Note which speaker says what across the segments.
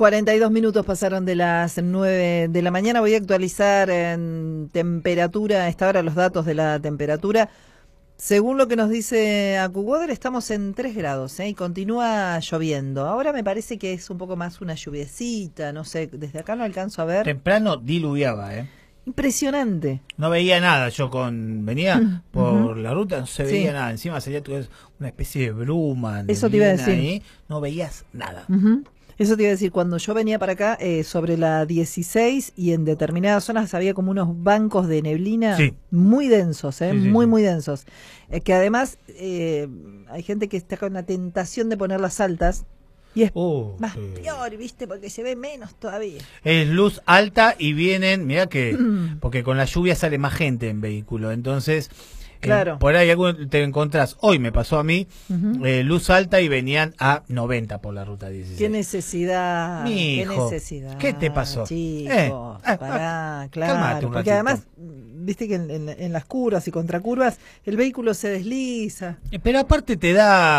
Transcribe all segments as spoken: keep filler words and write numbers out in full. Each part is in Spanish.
Speaker 1: cuarenta y dos minutos pasaron de las nueve de la mañana. Voy a actualizar en temperatura, a esta hora los datos de la temperatura. Según lo que nos dice AccuWeather, estamos en tres grados, ¿eh? Y continúa lloviendo. Ahora me parece que es un poco más una lluviecita, no sé, desde acá no alcanzo a ver.
Speaker 2: Temprano diluviaba, ¿eh?
Speaker 1: Impresionante.
Speaker 2: No veía nada, yo con venía por uh-huh. la ruta, no se veía sí. nada. Encima salía una especie de bruma.
Speaker 1: Eso te iba a decir.
Speaker 2: Ahí, no veías nada.
Speaker 1: Uh-huh. Eso te iba a decir, cuando yo venía para acá, eh, sobre la dieciséis y en determinadas zonas había como unos bancos de neblina
Speaker 2: sí.
Speaker 1: muy densos, eh,
Speaker 2: sí, sí,
Speaker 1: muy,
Speaker 2: sí.
Speaker 1: muy densos. Eh, que además eh, hay gente que está con la tentación de ponerlas altas y es
Speaker 2: oh,
Speaker 1: más
Speaker 2: sí.
Speaker 1: peor, ¿viste? Porque se ve menos todavía.
Speaker 2: Es luz alta y vienen, mirá que, porque con la lluvia sale más gente en vehículo, entonces...
Speaker 1: Claro.
Speaker 2: Eh, por ahí te encontrás, hoy me pasó a mí, uh-huh. eh, luz alta y venían a noventa por la ruta dieciséis.
Speaker 1: ¿Qué necesidad?
Speaker 2: Mi
Speaker 1: ¿Qué
Speaker 2: hijo,
Speaker 1: necesidad?
Speaker 2: ¿qué te pasó?
Speaker 1: Chicos,
Speaker 2: eh,
Speaker 1: pará,
Speaker 2: ah,
Speaker 1: claro. Porque además, viste que en, en, en las curvas y contracurvas el vehículo se desliza.
Speaker 2: Pero aparte te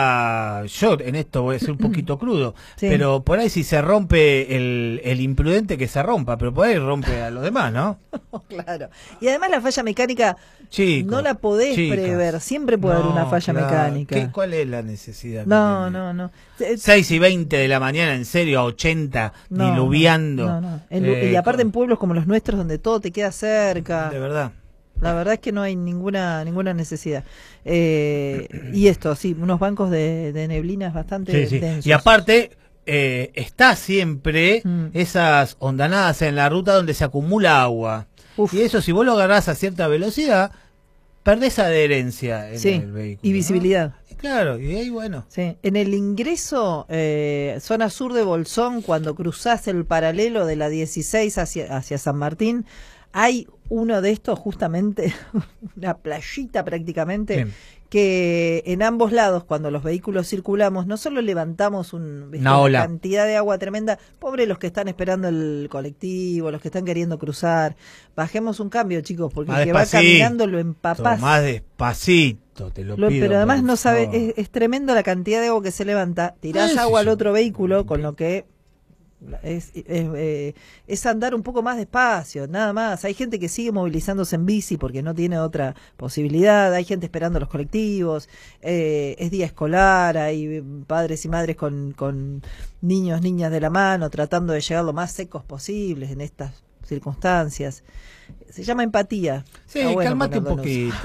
Speaker 2: da, yo en esto voy a ser un poquito crudo, sí. pero por ahí si se rompe el, el imprudente que se rompa, pero por ahí rompe a los demás, ¿no?
Speaker 1: Claro. Y además la falla mecánica Chicos, no la podés chicas, prever, siempre puede no, haber una falla claro. mecánica.
Speaker 2: ¿Qué, ¿Cuál es la necesidad?
Speaker 1: No, no, no.
Speaker 2: seis y veinte de la mañana, en serio, a ochenta, no, diluviando.
Speaker 1: No, no. En, eh, y aparte con... en pueblos como los nuestros, donde todo te queda cerca.
Speaker 2: De verdad.
Speaker 1: La verdad es que no hay ninguna ninguna necesidad. Eh, y esto, sí, unos bancos de, de neblinas bastante
Speaker 2: sí, sí.
Speaker 1: densos.
Speaker 2: Y aparte, eh, está siempre mm. esas hondanadas en la ruta donde se acumula agua. Uf. Y eso, si vos lo agarrás a cierta velocidad, perdés adherencia en
Speaker 1: sí,
Speaker 2: el vehículo.
Speaker 1: Y visibilidad.
Speaker 2: ¿No? Claro, y ahí bueno.
Speaker 1: Sí. En el ingreso, eh, zona sur de Bolsón, cuando cruzás el paralelo de la dieciséis hacia, hacia San Martín, hay uno de estos justamente, una playita prácticamente, sí. que en ambos lados, cuando los vehículos circulamos, no solo levantamos un, ¿viste? una, una cantidad de agua tremenda, pobre los que están esperando el colectivo, los que están queriendo cruzar, bajemos un cambio, chicos, porque
Speaker 2: más
Speaker 1: el que va caminando lo empapás.
Speaker 2: Más despacito, te lo, lo pido.
Speaker 1: Pero además no sabe, es, es tremendo la cantidad de agua que se levanta, tirás sí, agua sí, al otro sí. vehículo, con lo que... Es, es, eh, es andar un poco más despacio, nada más. Hay gente que sigue movilizándose en bici porque no tiene otra posibilidad, hay gente esperando los colectivos, eh, es día escolar, hay padres y madres con, con niños, niñas de la mano tratando de llegar lo más secos posibles en estas circunstancias. Se llama empatía.
Speaker 2: Sí, bueno, cálmate un poquito.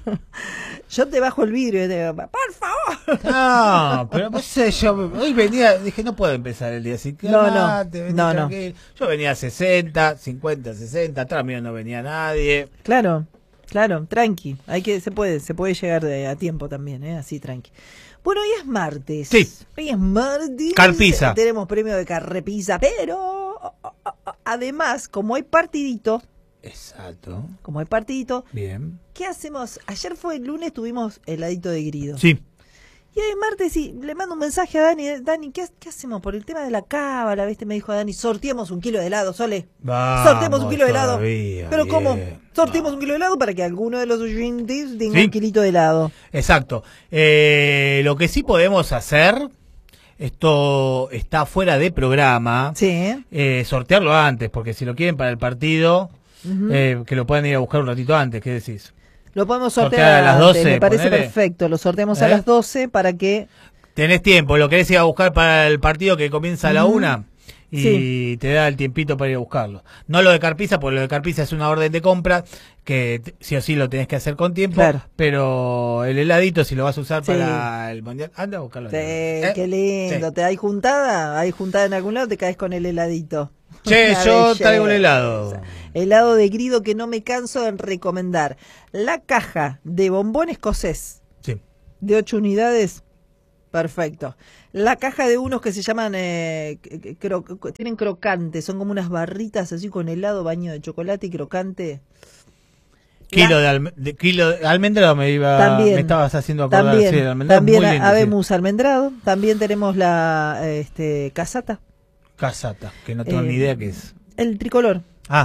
Speaker 1: Yo te bajo el vidrio y te digo, por favor.
Speaker 2: No, pero no sé, yo hoy venía, dije, no puedo empezar el día así.
Speaker 1: No, no, no, no.
Speaker 2: Yo venía a sesenta, cincuenta, sesenta, atrás mío no venía nadie.
Speaker 1: Claro, claro, tranqui. Hay que, se puede, se puede llegar de, a tiempo también, ¿eh? Así, tranqui. Bueno, hoy es martes.
Speaker 2: Sí.
Speaker 1: Hoy es martes.
Speaker 2: Carpisa.
Speaker 1: Tenemos premio de Carrepisa, pero además, como hay partidito.
Speaker 2: Exacto.
Speaker 1: Como hay partidito.
Speaker 2: Bien.
Speaker 1: ¿Qué hacemos? Ayer fue el lunes, tuvimos heladito de grido.
Speaker 2: Sí.
Speaker 1: Y hoy es martes y le mando un mensaje a Dani. Dani, ¿qué, qué hacemos? Por el tema de la cábala, ¿viste? Me dijo Dani, sorteemos un kilo de helado, Sole.
Speaker 2: Vamos,
Speaker 1: sorteemos un kilo de helado.
Speaker 2: Todavía,
Speaker 1: ¿Pero
Speaker 2: bien.
Speaker 1: cómo? Sorteemos no. un kilo de helado para que alguno de los oyentes tenga ¿Sí? un kilito de helado.
Speaker 2: Exacto. Eh, lo que sí podemos hacer... Esto está fuera de programa.
Speaker 1: Sí.
Speaker 2: Eh, sortearlo antes, porque si lo quieren para el partido, uh-huh. eh, que lo puedan ir a buscar un ratito antes. ¿Qué decís?
Speaker 1: Lo podemos sortear, sortear a las doce. Me parece ponele. perfecto. Lo sorteamos ¿Eh? a las doce para que...
Speaker 2: Tenés tiempo. Lo querés ir a buscar para el partido que comienza a la uh-huh. una. Y sí. te da el tiempito para ir a buscarlo. No lo de Carpisa, porque lo de Carpisa es una orden de compra que sí o sí lo tenés que hacer con tiempo, claro. pero el heladito si lo vas a usar sí. para el mundial, anda a buscarlo.
Speaker 1: Sí,
Speaker 2: ¿Eh?
Speaker 1: Qué lindo. Sí. ¿Te hay juntada? Hay juntada en algún lado, te caes con el heladito.
Speaker 2: Che, yo traigo un helado.
Speaker 1: Helado de grido que no me canso de recomendar. La caja de bombón escocés
Speaker 2: sí.
Speaker 1: de ocho unidades. Perfecto. La caja de unos que se llaman, eh, cro, tienen crocante, son como unas barritas así con helado, baño de chocolate y crocante.
Speaker 2: Kilo, la, de, alme, de kilo de almendrado me iba,
Speaker 1: también,
Speaker 2: me estabas haciendo acordar.
Speaker 1: También,
Speaker 2: sí, el almendrado
Speaker 1: también
Speaker 2: muy lindo,
Speaker 1: habemos
Speaker 2: sí.
Speaker 1: almendrado, también tenemos la este, casata.
Speaker 2: Casata, que no tengo
Speaker 1: eh,
Speaker 2: ni idea qué es.
Speaker 1: El tricolor.
Speaker 2: Ah.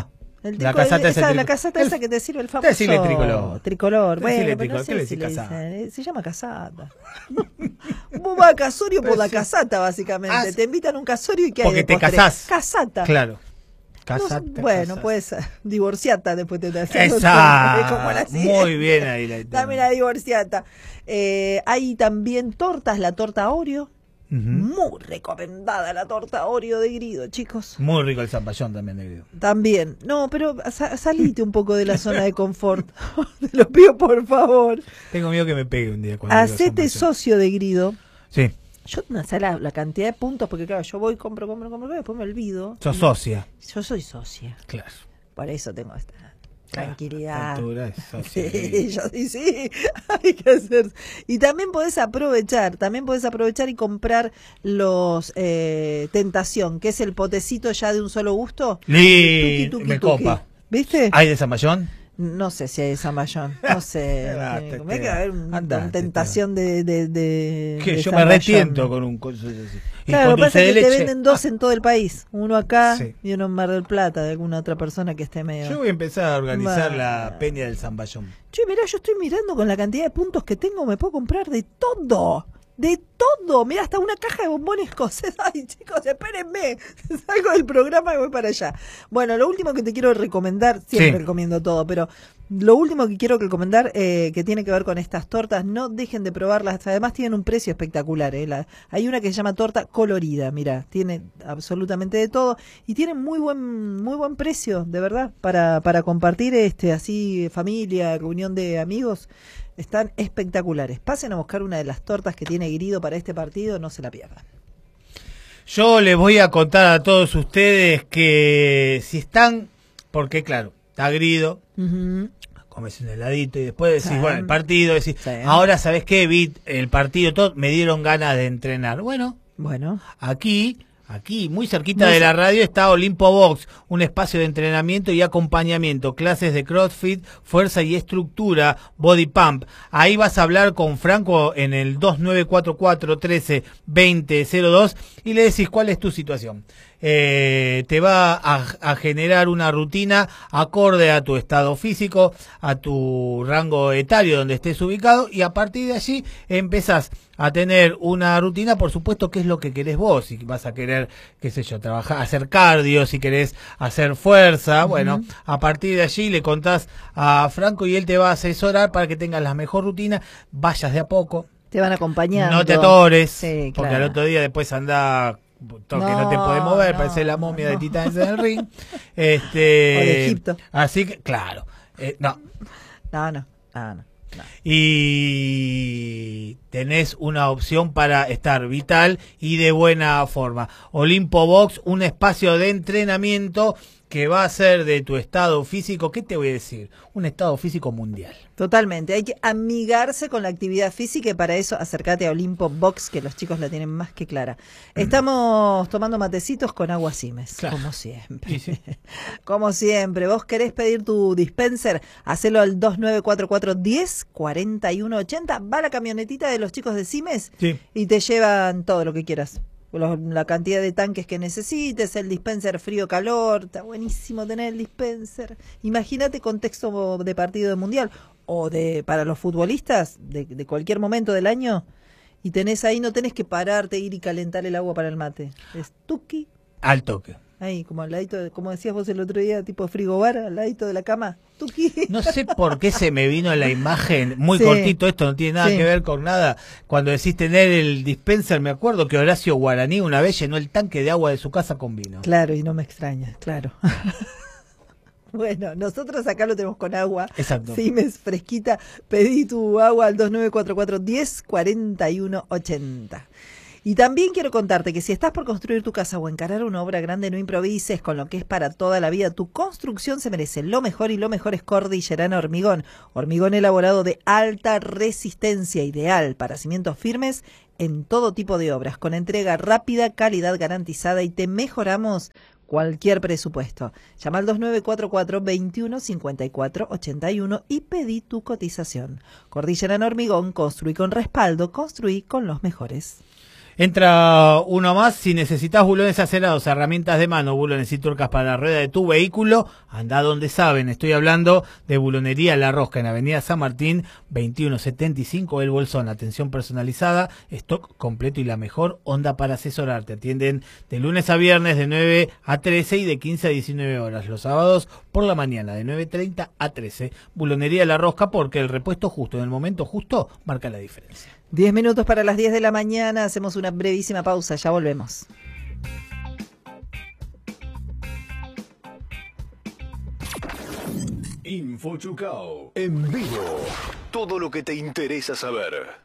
Speaker 1: El
Speaker 2: la
Speaker 1: tipo,
Speaker 2: casata
Speaker 1: esa,
Speaker 2: esa,
Speaker 1: la casata
Speaker 2: el,
Speaker 1: esa que te sirve el famoso
Speaker 2: decirle tricolor.
Speaker 1: Tricolor. Bueno,
Speaker 2: Decirle
Speaker 1: pero no
Speaker 2: tricolor.
Speaker 1: sé
Speaker 2: ¿Qué le
Speaker 1: si
Speaker 2: decís
Speaker 1: le
Speaker 2: casata?
Speaker 1: dicen, se llama casata. Vos vas a casorio por
Speaker 2: Pero
Speaker 1: la
Speaker 2: sí.
Speaker 1: casata, básicamente.
Speaker 2: Ah,
Speaker 1: te invitan a un casorio y ¿qué hay
Speaker 2: porque
Speaker 1: de
Speaker 2: te
Speaker 1: postre?
Speaker 2: casás.
Speaker 1: Casata.
Speaker 2: Claro.
Speaker 1: No,
Speaker 2: Casata,
Speaker 1: bueno,
Speaker 2: casás.
Speaker 1: pues divorciata después te das.
Speaker 2: Esa. Muy bien ahí la
Speaker 1: También la divorciata. Eh, hay también tortas, la torta Oreo.
Speaker 2: Uh-huh.
Speaker 1: Muy recomendada la torta Oreo de Grido, chicos.
Speaker 2: Muy rico el zapallón también de Grido.
Speaker 1: También. No, pero sa salite un poco de la zona de confort. Te lo pido por favor.
Speaker 2: Tengo miedo que me pegue un día.
Speaker 1: Hacete socio de Grido.
Speaker 2: Sí.
Speaker 1: Yo no sé la, la cantidad de puntos, porque claro, yo voy, compro, compro, compro, después me olvido.
Speaker 2: Sos socia.
Speaker 1: Yo soy socia.
Speaker 2: Claro.
Speaker 1: Por eso tengo esta
Speaker 2: Claro,
Speaker 1: tranquilidad.
Speaker 2: altura es socia.
Speaker 1: Sí, yo sí, sí, hay que hacer. Y también podés aprovechar, también podés aprovechar y comprar los eh, Tentación, que es el potecito ya de un solo gusto.
Speaker 2: Li,
Speaker 1: Tuki, tuki,
Speaker 2: me
Speaker 1: tuki.
Speaker 2: copa.
Speaker 1: ¿Viste?
Speaker 2: ¿Hay de Zamballón?
Speaker 1: No sé si hay esa mayón, no sé.
Speaker 2: Andate,
Speaker 1: Me hay que haber un,
Speaker 2: andate,
Speaker 1: un tentación de, de, de,
Speaker 2: que
Speaker 1: de
Speaker 2: yo me
Speaker 1: Zamballón.
Speaker 2: retiento con un coso así. Y
Speaker 1: Claro, lo
Speaker 2: con
Speaker 1: que pasa
Speaker 2: dulce
Speaker 1: es
Speaker 2: de
Speaker 1: que te
Speaker 2: leche.
Speaker 1: venden dos en todo el país. Uno acá
Speaker 2: Sí.
Speaker 1: y uno en Mar del Plata, de alguna otra persona que esté medio.
Speaker 2: Yo voy a empezar a organizar
Speaker 1: Bah.
Speaker 2: la peña del Zamballón.
Speaker 1: Che, mirá, yo estoy mirando con la cantidad de puntos que tengo, me puedo comprar de todo. De todo. Mirá, hasta una caja de bombones escoceses. Ay, chicos, espérenme. Salgo del programa y voy para allá. Bueno, lo último que te quiero recomendar, siempre
Speaker 2: Sí.
Speaker 1: recomiendo todo, pero lo último que quiero recomendar, eh, que tiene que ver con estas tortas, no dejen de probarlas. Además tienen un precio espectacular. Eh. La, hay una que se llama torta colorida, mira, tiene absolutamente de todo y tiene muy buen, muy buen precio, de verdad, para, para compartir este así familia, reunión de amigos. Están espectaculares. Pasen a buscar una de las tortas que tiene Grido para este partido, no se la pierdan.
Speaker 2: Yo les voy a contar a todos ustedes que si están, porque claro, está Grido,
Speaker 1: Uh-huh.
Speaker 2: comes un heladito y después decís,
Speaker 1: Sí.
Speaker 2: bueno, el partido, decís,
Speaker 1: Sí.
Speaker 2: ahora ¿sabés qué? Vi el partido, todo, me dieron ganas de entrenar. Bueno,
Speaker 1: Bueno,
Speaker 2: aquí, aquí, muy cerquita
Speaker 1: No
Speaker 2: de
Speaker 1: sé.
Speaker 2: la radio está Olimpo Box, un espacio de entrenamiento y acompañamiento, clases de CrossFit, fuerza y estructura, body pump. Ahí vas a hablar con Franco en el dos nueve cuatro cuatro, uno tres, dos cero cero dos y le decís cuál es tu situación. Eh, te va a, a generar una rutina acorde a tu estado físico, a tu rango etario donde estés ubicado y a partir de allí empezás a tener una rutina, por supuesto, que es lo que querés vos, si vas a querer, qué sé yo, trabajar, hacer cardio, si querés hacer fuerza, uh-huh. Bueno, a partir de allí le contás a Franco y él te va a asesorar para que tengas la mejor rutina, vayas de a poco.
Speaker 1: te van acompañando.
Speaker 2: No te atores,
Speaker 1: Sí,
Speaker 2: porque
Speaker 1: claro.
Speaker 2: al otro día después anda que no,
Speaker 1: No,
Speaker 2: te podés mover,
Speaker 1: no,
Speaker 2: parece la momia
Speaker 1: no.
Speaker 2: de Titanes en el ring. Este,
Speaker 1: O de Egipto.
Speaker 2: Así que, claro, eh, no.
Speaker 1: No, no, no, no. no.
Speaker 2: Y tenés una opción para estar vital y de buena forma. Olimpo Box, un espacio de entrenamiento que va a ser de tu estado físico, ¿qué te voy a decir? Un estado físico mundial.
Speaker 1: Totalmente, hay que amigarse con la actividad física y para eso acércate a Olimpo Box, que los chicos la tienen más que clara. Estamos tomando matecitos con agua Simes,
Speaker 2: Claro.
Speaker 1: como siempre.
Speaker 2: Sí, sí.
Speaker 1: Como siempre, vos querés pedir tu dispenser, hacelo al dos nueve cuatro cuatro, diez, cuarenta y uno ochenta, va la camionetita de los chicos de Simes
Speaker 2: Sí.
Speaker 1: y te llevan todo lo que quieras. Los- la cantidad de tanques que necesites, el dispenser frío-calor, está buenísimo tener el dispenser. Imagínate contexto de partido de mundial o de para los futbolistas de, de cualquier momento del año y tenés ahí, no tenés que pararte, ir y calentar el agua para el mate. Es tuki,
Speaker 2: Al toque.
Speaker 1: ahí como al ladito, de- como decías vos el otro día, tipo frigobar, al ladito de la cama, tuki.
Speaker 2: No sé por qué se me vino la imagen, muy
Speaker 1: Sí.
Speaker 2: cortito, esto no tiene nada
Speaker 1: Sí.
Speaker 2: que ver con nada. Cuando decís tener el dispenser, me acuerdo que Horacio Guaraní una vez llenó el tanque de agua de su casa con vino.
Speaker 1: Claro, y no me extraña, claro. Bueno, nosotros acá lo tenemos con agua.
Speaker 2: Exacto.
Speaker 1: Simes fresquita. Pedí tu agua al dos nueve cuatro cuatro, diez, cuarenta y uno ochenta. Y también quiero contarte que si estás por construir tu casa o encarar una obra grande, no improvises con lo que es para toda la vida. Tu construcción se merece lo mejor y lo mejor es Cordillerana Hormigón. Hormigón elaborado de alta resistencia, ideal para cimientos firmes en todo tipo de obras, con entrega rápida, calidad garantizada y te mejoramos cualquier presupuesto. Llama al dos nueve cuatro cuatro, veintiuno, cincuenta y cuatro, ochenta y uno y pedí tu cotización. Cordillerana Hormigón, construí con respaldo, construí con los mejores.
Speaker 2: Entra uno más. Si necesitas bulones acerados, herramientas de mano, bulones y tuercas para la rueda de tu vehículo, anda donde saben. Estoy hablando de Bulonería La Rosca en Avenida San Martín, veintiuno setenta y cinco El Bolsón. Atención personalizada, stock completo y la mejor onda para asesorarte. Atienden de lunes a viernes de nueve a trece y de quince a diecinueve horas. Los sábados por la mañana de nueve treinta a trece. Bulonería La Rosca, porque el repuesto justo en el momento justo marca la diferencia.
Speaker 1: Diez minutos para las diez de la mañana, hacemos una brevísima pausa, ya volvemos.
Speaker 3: Info Chucao, en vivo. Todo lo que te interesa saber.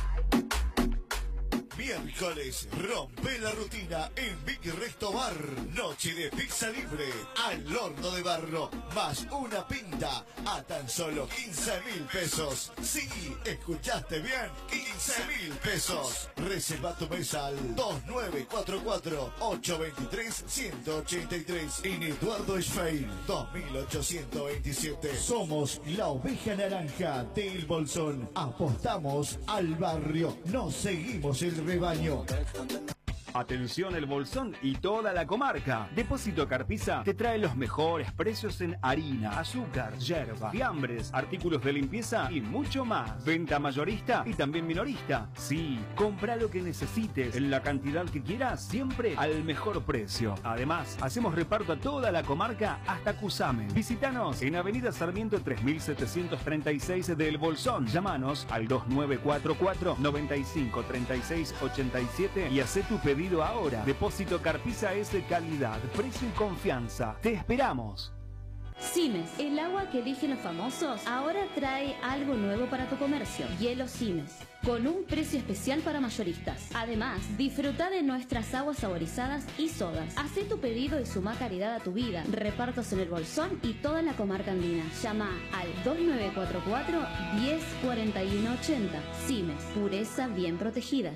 Speaker 4: Miércoles, rompe la rutina en Big Resto Bar. Noche de pizza libre al horno de barro, más una pinta a tan solo quince mil pesos. Sí, escuchaste bien, quince mil pesos. Reserva tu mesa al dos nueve cuatro cuatro, ocho dos tres, uno ocho tres en Eduardo Schwein, dos mil ochocientos veintisiete. Somos la oveja naranja del Bolsón. Apostamos al barrio, nos seguimos el rebaño.
Speaker 5: Atención El Bolsón y toda la comarca. Depósito Carpiza te trae los mejores precios en harina, azúcar, yerba, fiambres, artículos de limpieza y mucho más. Venta mayorista y también minorista. Sí, compra lo que necesites en la cantidad que quieras, siempre al mejor precio. Además, hacemos reparto a toda la comarca hasta Cusamen. Visítanos en Avenida Sarmiento tres mil setecientos treinta y seis de El Bolsón. Llámanos al dos nueve cuatro cuatro, nueve cinco, tres seis, ocho siete y haz tu pedido ahora. Depósito Carpiza es de calidad, precio y confianza. Te esperamos.
Speaker 6: Simes, el agua que eligen los famosos, ahora trae algo nuevo para tu comercio. Hielo Simes, con un precio especial para mayoristas. Además, disfruta de nuestras aguas saborizadas y sodas. Hacé tu pedido y suma calidad a tu vida. Repartos en El Bolsón y toda la comarca andina. Llama al dos nueve cuatro cuatro, diez, cuarenta y uno ochenta. Simes, pureza bien protegida.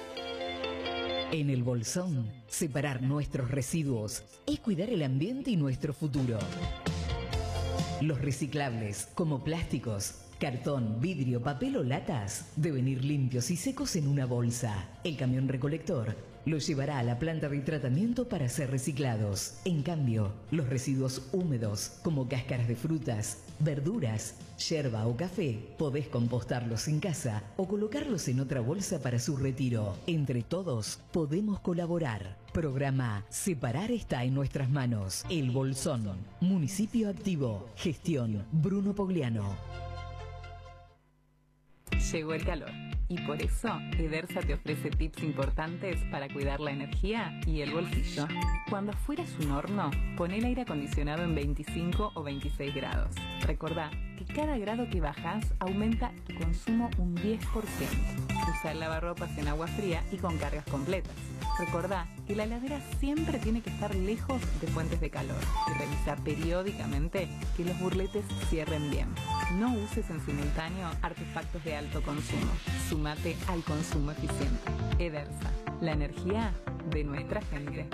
Speaker 7: En El Bolsón, separar nuestros residuos es cuidar el ambiente y nuestro futuro. Los reciclables, como plásticos, cartón, vidrio, papel o latas, deben ir limpios y secos en una bolsa. El camión recolector los llevará a la planta de tratamiento para ser reciclados. En cambio, los residuos húmedos, como cáscaras de frutas, verduras, yerba o café, podés compostarlos en casa o colocarlos en otra bolsa para su retiro. Entre todos, podemos colaborar. Programa Separar está en nuestras manos. El Bolsón, municipio activo. Gestión Bruno Pogliano.
Speaker 8: Llegó el calor y por eso Edersa te ofrece tips importantes para cuidar la energía y el bolsillo. Cuando afuera es un horno, pon el aire acondicionado en veinticinco o veintiséis grados. Recordá que cada grado que bajas aumenta tu consumo un diez por ciento. Usa el lavarropas en agua fría y con cargas completas. Recordá que la heladera siempre tiene que estar lejos de fuentes de calor y revisa periódicamente que los burletes cierren bien. No uses en simultáneo artefactos de alto consumo. Sumate al consumo eficiente. Edersa, la energía de nuestra gente.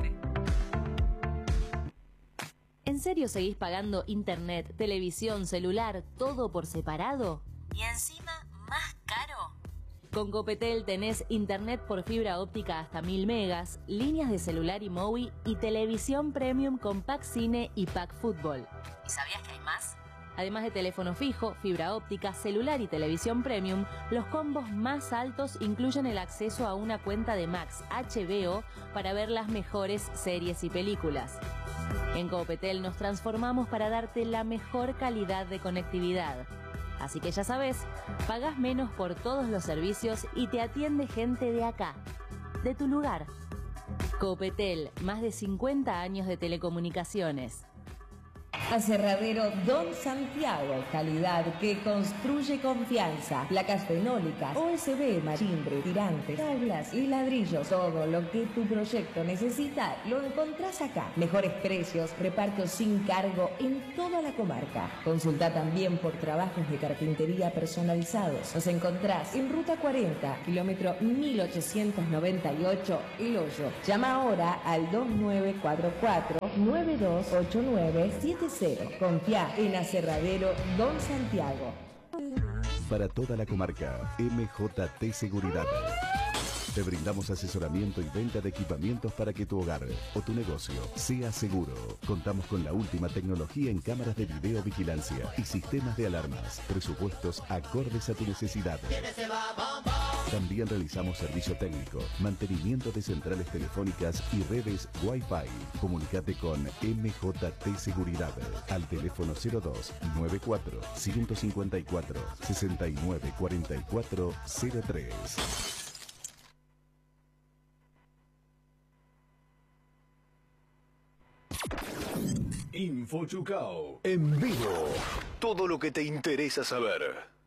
Speaker 6: ¿En serio seguís pagando internet, televisión, celular, todo por separado? ¿Y encima más caro? Con Copetel tenés internet por fibra óptica hasta mil megas, líneas de celular y móvil y televisión premium con pack cine y pack fútbol. ¿Y sabías que hay más? Además de teléfono fijo, fibra óptica, celular y televisión premium, los combos más altos incluyen el acceso a una cuenta de Max H B O para ver las mejores series y películas. En Copetel nos transformamos para darte la mejor calidad de conectividad. Así que ya sabes, pagás menos por todos los servicios y te atiende gente de acá, de tu lugar. Copetel, más de cincuenta años de telecomunicaciones.
Speaker 9: Aserradero Don Santiago, calidad que construye confianza. Placas fenólicas, O S B, marimbre, tirantes, tablas y ladrillos. Todo lo que tu proyecto necesita lo encontrás acá. Mejores precios, reparto sin cargo en toda la comarca. Consulta también por trabajos de carpintería personalizados. Nos encontrás en Ruta cuarenta, kilómetro mil ochocientos noventa y ocho, El Hoyo. Llama ahora al dos nueve cuatro cuatro, nueve dos ocho nueve siete cero. Confía en Aserradero Don Santiago.
Speaker 3: Para toda la comarca, M J T Seguridad.
Speaker 10: Te brindamos asesoramiento y venta de equipamientos para que tu hogar o tu negocio sea seguro. Contamos con la última tecnología en cámaras de videovigilancia y sistemas de alarmas. Presupuestos acordes a tu necesidad. También realizamos servicio técnico, mantenimiento de centrales telefónicas y redes Wi-Fi. Comunicate con M J T Seguridad al teléfono cero dos nueve cuatro cinco cinco cuatro seis nueve cuatro cuatro cero tres.
Speaker 3: Info Chucao en vivo. Todo lo que te interesa saber.